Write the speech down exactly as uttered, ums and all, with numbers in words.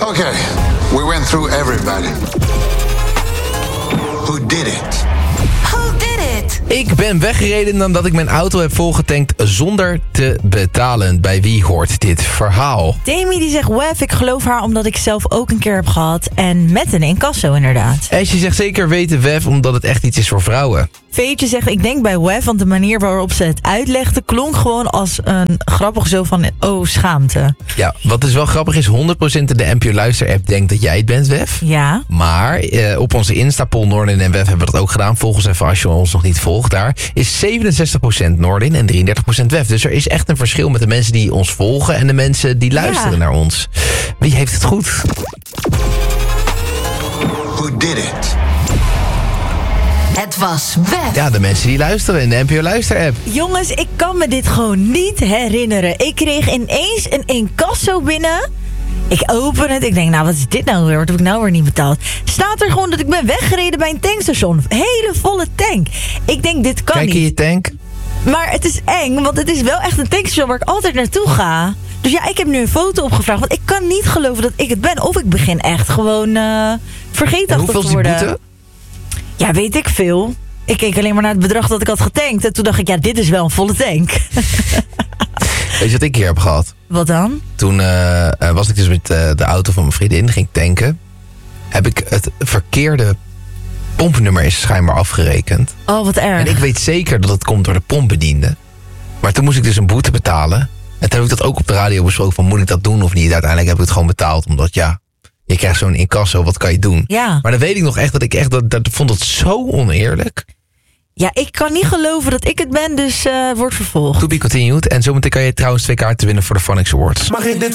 Okay, we went through everybody. Who did it? Who did it? Ik ben weggereden omdat ik mijn auto heb volgetankt zonder te betalen. Bij wie hoort dit verhaal? Demi die zegt, Wef, ik geloof haar omdat ik zelf ook een keer heb gehad. En met een incasso inderdaad. Esje zegt zeker weten Wef omdat het echt iets is voor vrouwen. Veetje zegt, ik denk bij Wef, want de manier waarop ze het uitlegde klonk gewoon als een grappig zo van, oh, schaamte. Ja, wat dus wel grappig is, honderd procent in de N P O Luister-app denkt dat jij het bent, Wef. Ja. Maar eh, op onze Insta-poll, Noordin en Wef, hebben we dat ook gedaan. Volg ons even als je ons nog niet volgt daar. Is zevenenzestig procent Noordin en drieëndertig procent Wef. Dus er is echt een verschil met de mensen die ons volgen en de mensen die luisteren Ja. naar ons. Wie heeft het goed? Who did it? Het was Wef. Ja, de mensen die luisteren in de N P O Luister-app. Jongens, ik kan me dit gewoon niet herinneren. Ik kreeg ineens een incasso binnen. Ik open het, ik denk, nou, wat is dit nou weer? Wat heb ik nou weer niet betaald? Staat er gewoon dat ik ben weggereden bij een tankstation. Hele volle tank. Ik denk, dit kan Kijk in niet. je tank. Maar het is eng, want het is wel echt een tankstation waar ik altijd naartoe ga. Dus ja, ik heb nu een foto opgevraagd. Want ik kan niet geloven dat ik het ben. Of ik begin echt gewoon uh, En vergeetachtig hoeveel te is die worden. boete? Ja, weet ik veel. Ik keek alleen maar naar het bedrag dat ik had getankt. En toen dacht ik, ja, dit is wel een volle tank. Weet je wat ik hier heb gehad? Wat dan? Toen uh, uh, was ik dus met uh, de auto van mijn vriendin, ging tanken. Heb ik het verkeerde pompnummer is schijnbaar afgerekend. Oh, wat erg. En ik weet zeker dat het komt door de pompbediende. Maar toen moest ik dus een boete betalen. En toen heb ik dat ook op de radio besproken van moet ik dat doen of niet. Uiteindelijk heb ik het gewoon betaald. Omdat ja, je krijgt zo'n incasso, wat kan je doen? Ja. Maar dan weet ik nog echt dat ik echt, dat, dat vond het zo oneerlijk. Ja, ik kan niet geloven dat ik het ben, dus uh, wordt vervolgd. To be continued. En zometeen kan je trouwens twee kaarten winnen voor de Phonics Awards. Mag ik dit